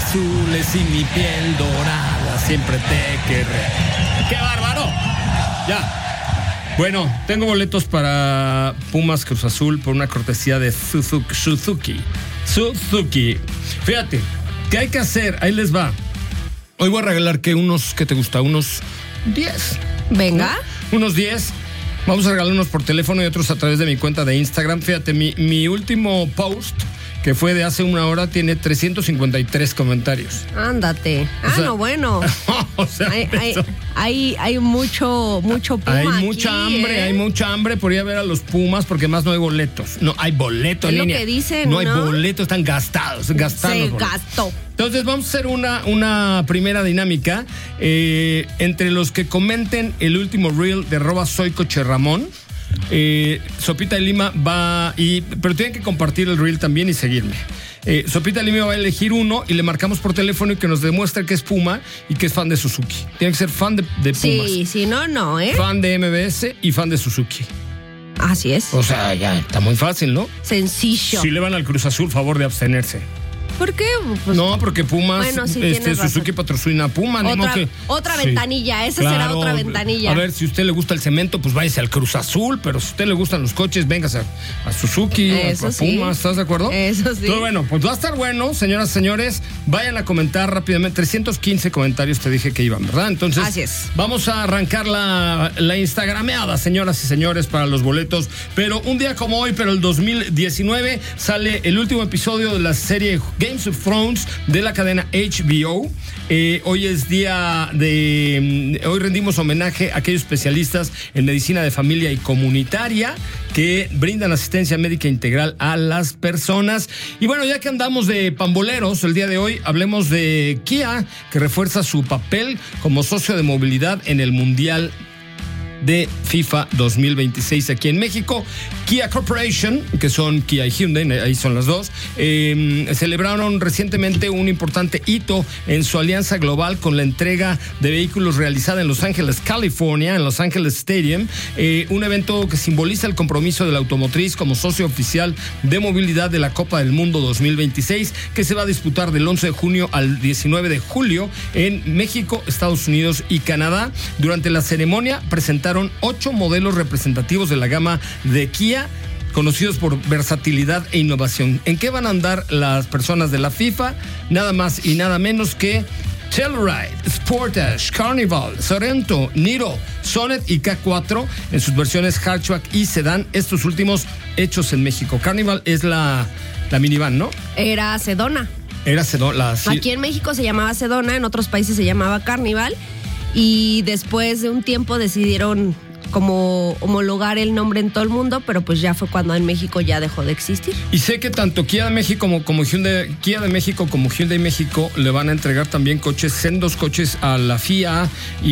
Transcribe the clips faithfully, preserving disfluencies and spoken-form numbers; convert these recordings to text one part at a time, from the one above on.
azules y mi piel dorada, siempre te querré. ¡Qué bárbaro! Ya. Bueno, tengo boletos para Pumas Cruz Azul por una cortesía de Suzuki. Suzuki. Suzuki. Fíjate, ¿qué hay que hacer? Ahí les va. Hoy voy a regalar que unos, ¿qué te gusta? Unos diez. Venga. ¿No? Unos diez. Vamos a regalar unos por teléfono y otros a través de mi cuenta de Instagram. Fíjate, mi, mi último post, que fue de hace una hora, tiene trescientos cincuenta y tres comentarios. Ándate. Ah, o sea, no, bueno. o sea, hay, hay, hay, hay mucho, mucho Puma. Hay aquí, mucha hambre, ¿eh? hay mucha hambre por ir a ver a los Pumas, porque más no hay boletos. No, hay boletos, es niña. lo que dicen, no, ¿no? hay boletos, están gastados, gastados. Se gastó. Entonces vamos a hacer una, una primera dinámica. Eh, entre los que comenten el último reel de arroba soy Coche Ramón, eh, Sopita de Lima va y pero tienen que compartir el reel también y seguirme. Eh, Sopita de Lima va a elegir uno y le marcamos por teléfono y que nos demuestre que es Puma y que es fan de Suzuki. Tiene que ser fan de, de Pumas. Sí, si no, no, ¿eh? Fan de M B S y fan de Suzuki. Así es. O sea, ya está muy fácil, ¿no? Sencillo. Si le van al Cruz Azul, favor de abstenerse. ¿Por qué? Pues, no, porque Pumas, bueno, sí, este, Suzuki razón. patrocina a Puma. Otra, que, otra sí, ventanilla, esa claro, será otra ventanilla. A ver, si a usted le gusta el cemento, pues váyase al Cruz Azul, pero si a usted le gustan los coches, véngase a, a Suzuki, Eso a, a sí. Pumas, ¿estás de acuerdo? Eso sí. Todo bueno, pues va a estar bueno, señoras y señores, vayan a comentar rápidamente, trescientos quince comentarios te dije que iban, ¿verdad? Entonces, así es. Vamos a arrancar la, la instagrameada, señoras y señores, para los boletos, pero un día como hoy, pero el dos mil diecinueve, sale el último episodio de la serie Games of Thrones de la cadena H B O. Eh, hoy es día de... Hoy rendimos homenaje a aquellos especialistas en medicina de familia y comunitaria que brindan asistencia médica integral a las personas. Y bueno, ya que andamos de pamboleros, el día de hoy hablemos de Kia, que refuerza su papel como socio de movilidad en el Mundial de FIFA dos mil veintiséis aquí en México. Kia Corporation, que son Kia y Hyundai, ahí son las dos, eh, celebraron recientemente un importante hito en su alianza global con la entrega de vehículos realizada en Los Ángeles, California, en Los Ángeles Stadium, eh, un evento que simboliza el compromiso de la automotriz como socio oficial de movilidad de la Copa del Mundo dos mil veintiséis, que se va a disputar del once de junio al diecinueve de julio en México, Estados Unidos y Canadá. Durante la ceremonia presentaron ocho modelos representativos de la gama de Kia, conocidos por versatilidad e innovación. ¿En qué van a andar las personas de la FIFA? Nada más y nada menos que Telluride, Sportage, Carnival, Sorento, Niro, Sonet y K cuatro en sus versiones hatchback y sedán, estos últimos hechos en México. Carnival es la, la minivan, ¿no? Era Sedona. Era Sedona. La... Aquí en México se llamaba Sedona, en otros países se llamaba Carnival, y después de un tiempo decidieron como homologar el nombre en todo el mundo, pero pues ya fue cuando en México ya dejó de existir. Y sé que tanto Kia de México como, como Hyundai, Kia de México como Hyundai México le van a entregar también coches, sendos coches a la F I A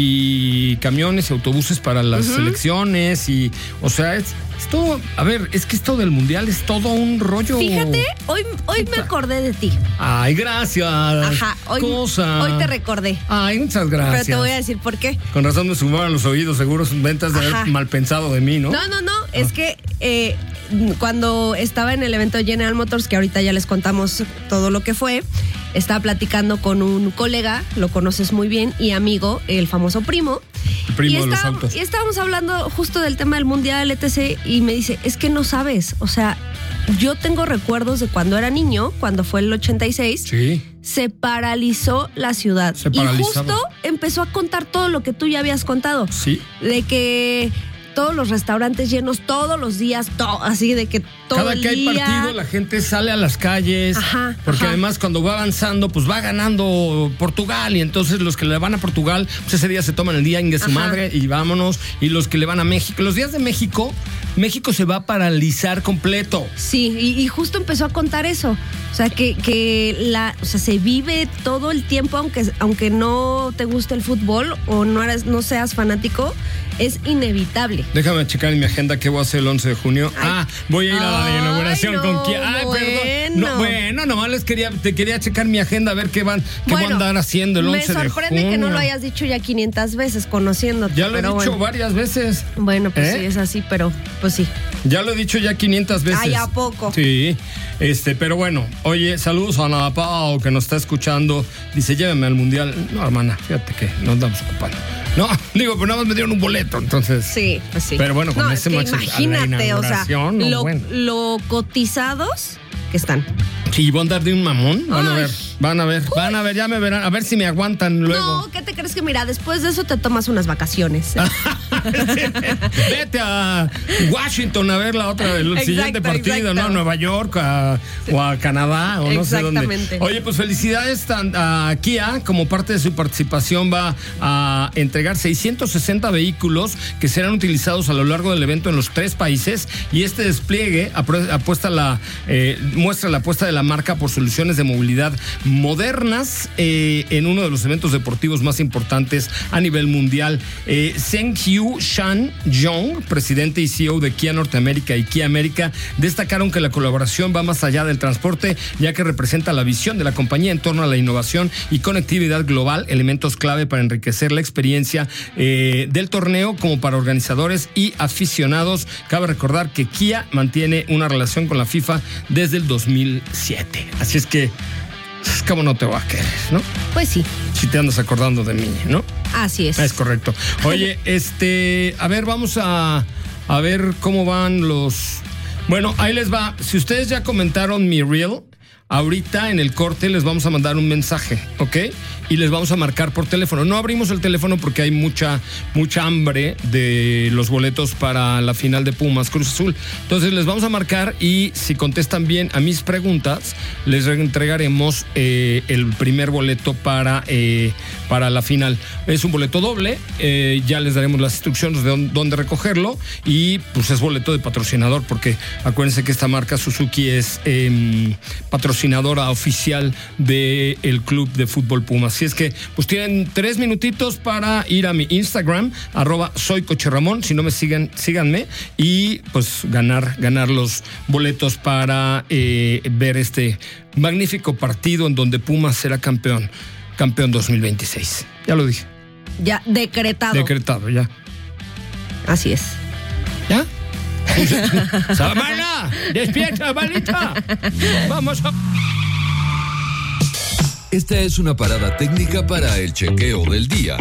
y camiones y autobuses para las uh-huh. selecciones y, o sea, es, es todo, a ver, es que esto del mundial es todo un rollo. Fíjate, hoy, hoy me acordé de ti. Ay, gracias. Ajá, hoy, Cosa. hoy te recordé. Ay, muchas gracias. Pero te voy a decir por qué. Con razón me sumaron los oídos, seguro son ventas de haber mal pensado de mí, ¿no? No, no, no, ah. es que eh, cuando estaba en el evento de General Motors, que ahorita ya les contamos todo lo que fue, estaba platicando con un colega, lo conoces muy bien, y amigo, el famoso Primo. El primo y de los estábamos, autos. Y estábamos hablando justo del tema del mundial, etcétera. Y me dice, es que no sabes, o sea, yo tengo recuerdos de cuando era niño, cuando fue el ochenta y seis. Sí. Se paralizó la ciudad. Se y paralizaba. justo empezó a contar todo lo que tú ya habías contado. Sí. De que todos los restaurantes llenos todos los días, todo, así de que todo Cada el que hay día. partido la gente sale a las calles, ajá, porque ajá. además cuando va avanzando pues va ganando Portugal y entonces los que le van a Portugal pues ese día se toman el día en su madre y vámonos, y los que le van a México, los días de México, México se va a paralizar completo. Sí, y, y justo empezó a contar eso. O sea, que, que la, o sea, se vive todo el tiempo, aunque, aunque no te guste el fútbol o no, eres, no seas fanático, es inevitable. Déjame checar en mi agenda qué voy a hacer el once de junio. Ay. Ah, voy a ir a la Ay, inauguración no, con Kia. Ay, bueno. perdón. No, bueno, nomás les quería, te quería checar mi agenda a ver qué van, qué bueno, van a andar haciendo el once de junio. Me sorprende que no lo hayas dicho ya quinientas veces conociéndote. Ya lo he pero dicho bueno. varias veces. Bueno, pues ¿Eh? sí, es así, pero pues sí. Ya lo he dicho ya quinientas veces. Ay, ¿a poco? Sí, este, pero bueno, Oye, saludos a Ana Pao, que nos está escuchando. Dice, lléveme al Mundial. No, hermana, fíjate que nos andamos ocupando. No, digo, pero nada más me dieron un boleto, entonces. Sí, pues sí. Pero bueno, con no, ese es que Max imagínate, o sea, no, lo, bueno. lo cotizados que están. Sí, van a dar de un mamón. Van Ay. a ver, van a ver, Uy. van a ver, ya me verán. A ver si me aguantan luego. No, ¿qué te crees que mira? Después de eso te tomas unas vacaciones. Vete a Washington a ver la otra del exacto, siguiente partido, exacto. ¿no? A Nueva York a, sí. o a Canadá o no sé dónde. Oye, pues felicidades a Kia, como parte de su participación va a entregar seiscientos sesenta vehículos que serán utilizados a lo largo del evento en los tres países, y este despliegue apuesta la, eh, muestra la apuesta de la marca por soluciones de movilidad modernas eh, en uno de los eventos deportivos más importantes a nivel mundial. Eh, Zheng-Hu Shan Jong, presidente y C E O de Kia Norteamérica y Kia América, destacaron que la colaboración va más allá del transporte, ya que representa la visión de la compañía en torno a la innovación y conectividad global, elementos clave para enriquecer la experiencia eh, del torneo como para organizadores y aficionados. Cabe recordar que Kia mantiene una relación con la FIFA desde el dos mil siete. Así es que, ¿cómo no te va a querer, no? Pues sí. Si te andas acordando de mí, ¿no? Así es. Es correcto. Oye, este, a ver, vamos a, a ver cómo van los... Bueno, ahí les va. Si ustedes ya comentaron mi reel, ahorita en el corte les vamos a mandar un mensaje, ¿ok? Y les vamos a marcar por teléfono. No abrimos el teléfono porque hay mucha, mucha hambre de los boletos para la final de Pumas Cruz Azul. Entonces les vamos a marcar y si contestan bien a mis preguntas, les entregaremos eh, el primer boleto para, eh, para la final. Es un boleto doble, eh, ya les daremos las instrucciones de dónde, dónde recogerlo, y pues es boleto de patrocinador, porque acuérdense que esta marca Suzuki es eh, patrocinadora oficial del Club de Fútbol Pumas. Así es que, pues tienen tres minutitos para ir a mi Instagram, arroba soy Coche Ramón. Si no me siguen, síganme, y pues ganar, ganar los boletos para eh, ver este magnífico partido en donde Pumas será campeón, campeón dos mil veintiséis. Ya lo dije. Ya, decretado. Decretado, ya. Así es. ¿Ya? ¡Samana! ¡Despierta, malita! ¡Vamos a... Esta es una parada técnica para el chequeo del día.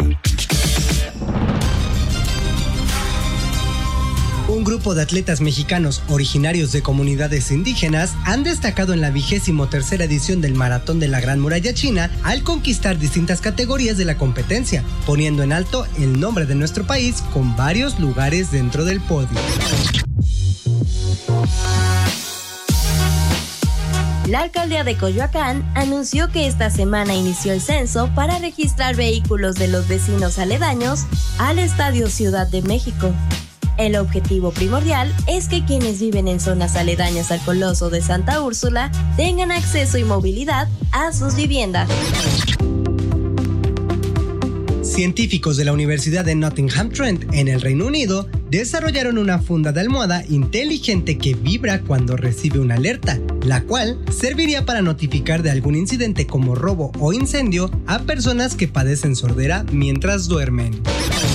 Un grupo de atletas mexicanos originarios de comunidades indígenas han destacado en la vigésimo tercera edición del Maratón de la Gran Muralla China al conquistar distintas categorías de la competencia, poniendo en alto el nombre de nuestro país con varios lugares dentro del podio. La alcaldía de Coyoacán anunció que esta semana inició el censo para registrar vehículos de los vecinos aledaños al Estadio Ciudad de México. El objetivo primordial es que quienes viven en zonas aledañas al Coloso de Santa Úrsula tengan acceso y movilidad a sus viviendas. Científicos de la Universidad de Nottingham Trent, en el Reino Unido, desarrollaron una funda de almohada inteligente que vibra cuando recibe una alerta, la cual serviría para notificar de algún incidente como robo o incendio a personas que padecen sordera mientras duermen.